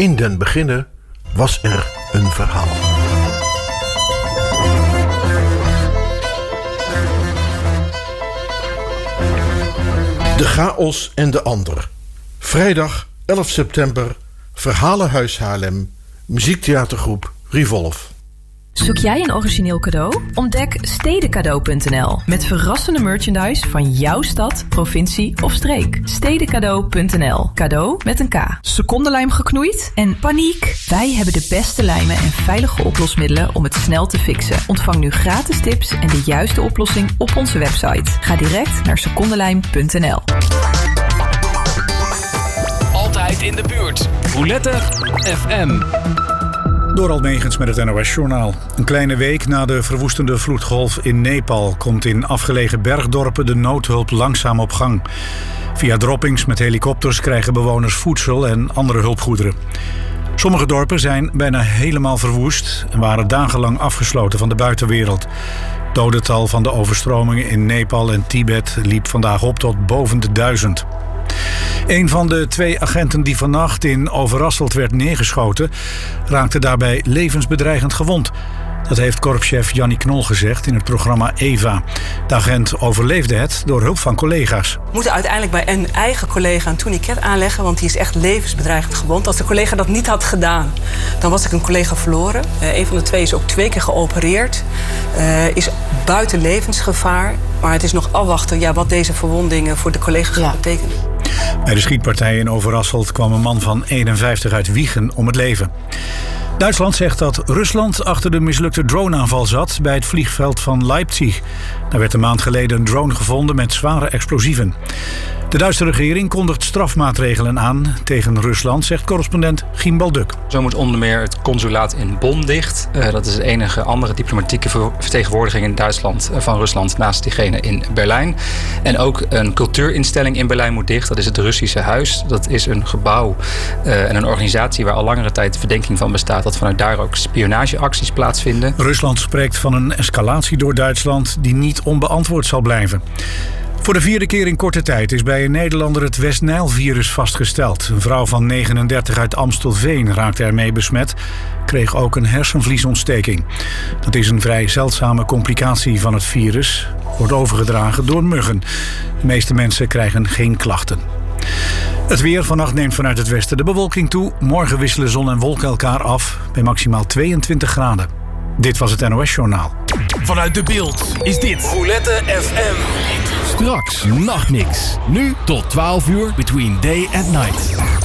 In den beginne was er een verhaal. De chaos en de ander. Vrijdag 11 september, Verhalenhuis Haarlem, muziektheatergroep Revolve. Zoek jij een origineel cadeau? Ontdek stedencadeau.nl met verrassende merchandise van jouw stad, provincie of streek. Stedencadeau.nl. Cadeau met een K. Secondenlijm geknoeid? En paniek! Wij hebben de beste lijmen en veilige oplosmiddelen om het snel te fixen. Ontvang nu gratis tips en de juiste oplossing op onze website. Ga direct naar secondenlijm.nl. Altijd in de buurt. Roulette FM. Doral Megens met het NOS-journaal. Een kleine week na de verwoestende vloedgolf in Nepal komt in afgelegen bergdorpen de noodhulp langzaam op gang. Via droppings met helikopters krijgen bewoners voedsel en andere hulpgoederen. Sommige dorpen zijn bijna helemaal verwoest en waren dagenlang afgesloten van de buitenwereld. Het dodental van de overstromingen in Nepal en Tibet liep vandaag op tot boven de 1000. Een van de 2 agenten die vannacht in Overasselt werd neergeschoten raakte daarbij levensbedreigend gewond. Dat heeft korpschef Jannie Knol gezegd in het programma Eva. De agent overleefde het door hulp van collega's. We moeten uiteindelijk bij een eigen collega een tourniquet aanleggen, want die is echt levensbedreigend gewond. Als de collega dat niet had gedaan, dan was ik een collega verloren. Een van de 2 is ook 2 keer geopereerd. Is buiten levensgevaar. Maar het is nog afwachten wat deze verwondingen voor de collega's gaan betekenen. Bij de schietpartij in Overasselt kwam een man van 51 uit Wijchen om het leven. Duitsland zegt dat Rusland achter de mislukte droneaanval zat bij het vliegveld van Leipzig. Daar werd een maand geleden een drone gevonden met zware explosieven. De Duitse regering kondigt strafmaatregelen aan tegen Rusland, zegt correspondent Giem Balduk. Zo moet onder meer het consulaat in Bonn dicht. Dat is de enige andere diplomatieke vertegenwoordiging in Duitsland van Rusland naast diegene in Berlijn. En ook een cultuurinstelling in Berlijn moet dicht. Dat is het Russische Huis. Dat is een gebouw en een organisatie waar al langere tijd verdenking van bestaat dat vanuit daar ook spionageacties plaatsvinden. Rusland spreekt van een escalatie door Duitsland die niet onbeantwoord zal blijven. Voor de 4e keer in korte tijd is bij een Nederlander het West-Nijl-virus vastgesteld. Een vrouw van 39 uit Amstelveen raakte ermee besmet, kreeg ook een hersenvliesontsteking. Dat is een vrij zeldzame complicatie van het virus, wordt overgedragen door muggen. De meeste mensen krijgen geen klachten. Het weer vannacht neemt vanuit het westen de bewolking toe. Morgen wisselen zon en wolken elkaar af bij maximaal 22 graden. Dit was het NOS-journaal. Vanuit De Bilt is dit Roulette FM. Straks Nachtmix. Nu tot 12 uur between day and night.